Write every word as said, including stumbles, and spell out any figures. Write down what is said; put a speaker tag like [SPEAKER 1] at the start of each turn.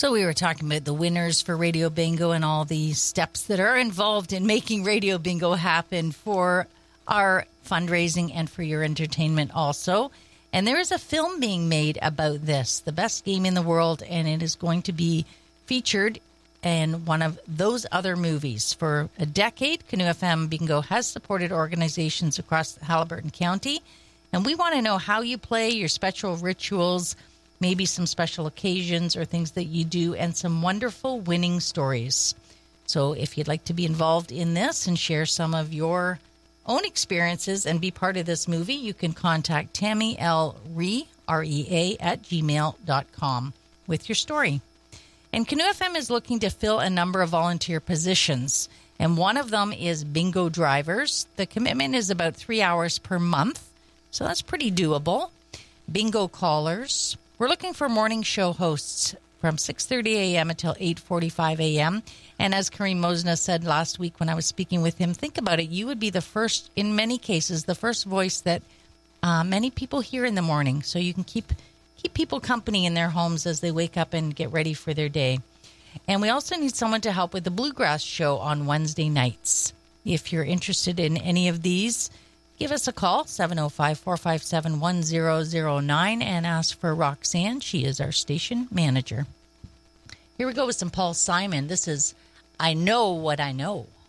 [SPEAKER 1] So we were talking about the winners for Radio Bingo and all the steps that are involved in making Radio Bingo happen for our fundraising and for your entertainment also. And there is a film being made about this, the best game in the world, and it is going to be featured in one of those other movies. For a decade, Canoe F M Bingo has supported organizations across Haliburton County, and we want to know how you play, your special rituals, maybe some special occasions or things that you do, and some wonderful winning stories. So if you'd like to be involved in this and share some of your own experiences and be part of this movie, you can contact Tammy L. Rea, R E A, at gmail dot com with your story. And Canoe F M is looking to fill a number of volunteer positions, and one of them is bingo drivers. The commitment is about three hours per month, so that's pretty doable. Bingo callers. We're looking for morning show hosts from six thirty a.m. until eight forty-five a.m. And as Kareem Mosna said last week when I was speaking with him, think about it. You would be the first, in many cases, the first voice that uh, many people hear in the morning. So you can keep keep people company in their homes as they wake up and get ready for their day. And we also need someone to help with the Bluegrass Show on Wednesday nights. If you're interested in any of these, give us a call, seven oh five, four five seven, one oh oh nine, and ask for Roxanne. She is our station manager. Here we go with some Paul Simon. This is I Know What I Know.